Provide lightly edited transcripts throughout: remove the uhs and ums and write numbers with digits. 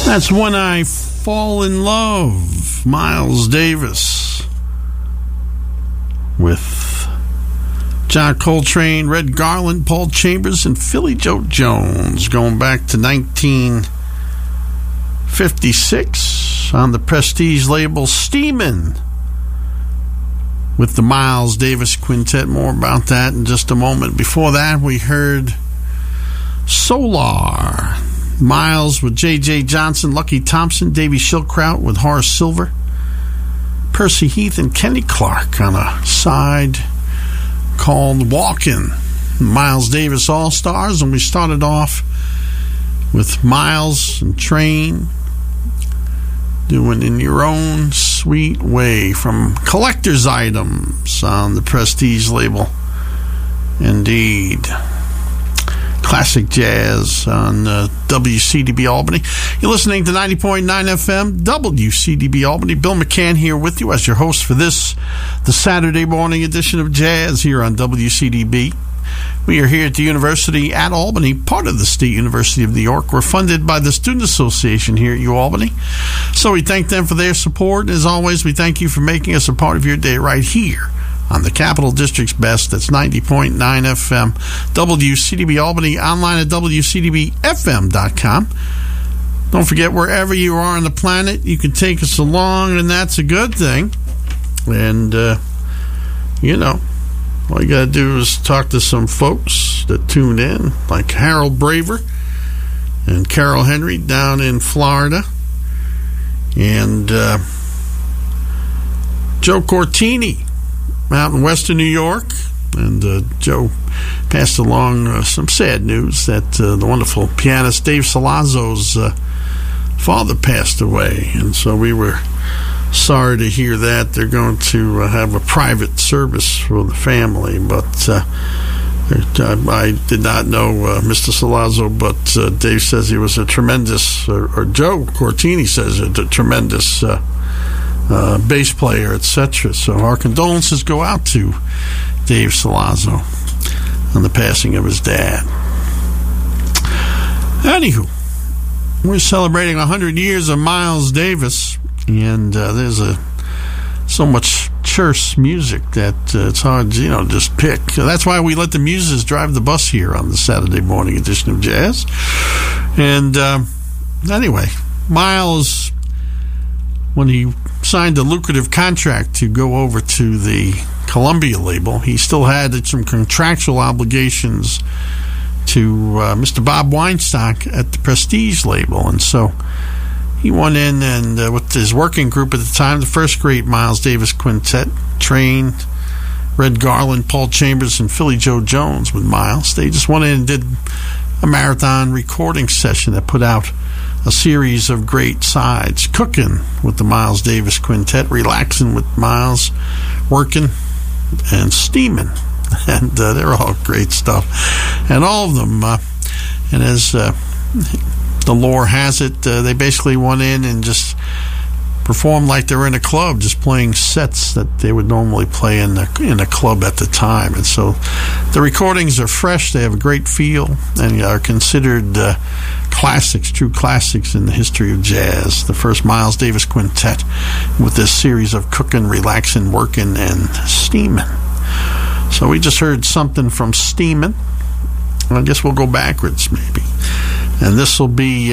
That's When I Fall in Love, Miles Davis, with John Coltrane, Red Garland, Paul Chambers, and Philly Joe Jones, going back to 1956 on the Prestige label Steamin', with the Miles Davis Quintet. More about that in just a moment. Before that, we heard Solar, Miles with J.J. Johnson, Lucky Thompson, Davy Shilkraut with Horace Silver, Percy Heath, and Kenny Clark on a side called Walkin', Miles Davis All-Stars. And we started off with Miles and Train doing In Your Own Sweet Way from Collector's Items on the Prestige label. Indeed. Classic jazz on WCDB Albany. You're listening to 90.9 FM, WCDB Albany. Bill McCann here with you as your host for this, the Saturday morning edition of Jazz here on WCDB. We are here at the University at Albany, part of the State University of New York. We're funded by the Student Association here at UAlbany. So we thank them for their support. And as always, we thank you for making us a part of your day right here on the Capital District's best. That's 90.9 FM, WCDB Albany, online at WCDBFM.com. Don't forget, wherever you are on the planet, you can take us along, and that's a good thing. And, all you got to do is talk to some folks that tune in, like Harold Braver and Carol Henry down in Florida, and Joe Cortini out in western New York. And Joe passed along some sad news that the wonderful pianist Dave Salazzo's father passed away. And so we were sorry to hear that. They're going to have a private service for the family. But I did not know Mr. Salazzo, but Dave says he was a tremendous, or Joe Cortini says a tremendous bass player, etc. So our condolences go out to Dave Salazzo on the passing of his dad. Anywho, we're celebrating 100 years of Miles Davis, and there's so much terse music that it's hard, to just pick. That's why we let the muses drive the bus here on the Saturday morning edition of Jazz. And anyway, Miles, when he signed a lucrative contract to go over to the Columbia label, he still had some contractual obligations to Mr. Bob Weinstock at the Prestige label. And so he went in and with his working group at the time, the first great Miles Davis Quintet, Train, Red Garland, Paul Chambers, and Philly Joe Jones with Miles. They just went in and did a marathon recording session that put out a series of great sides: Cooking with the Miles Davis Quintet, Relaxing with Miles, Working, and Steamin'. And they're all great stuff. And all of them, and as the lore has it, they basically went in and just performed like they were in a club, just playing sets that they would normally play in a club at the time. And so the recordings are fresh, they have a great feel, and are considered classics, true classics in the history of jazz. The first Miles Davis Quintet with this series of Cooking, Relaxing, Working, and Steamin'. So we just heard something from Steamin'. I guess we'll go backwards maybe. And this will be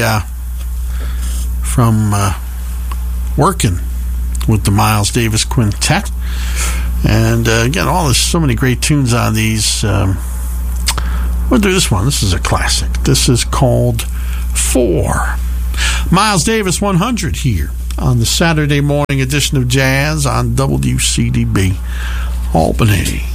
from Working with the Miles Davis Quintet. And again, there's so many great tunes on these. We'll do this one. This is a classic. This is called 4. Miles Davis 100 here on the Saturday morning edition of Jazz on WCDB Albany.